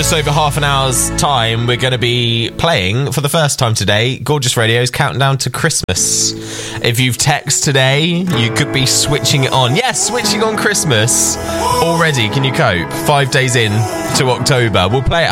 just over half an hour's time, we're going to be playing, for the first time today, Gorgeous Radio's Countdown to Christmas. If you've texted today, you could be switching it on. Yes, switching on Christmas already. Can you cope? 5 days in to October. We'll play it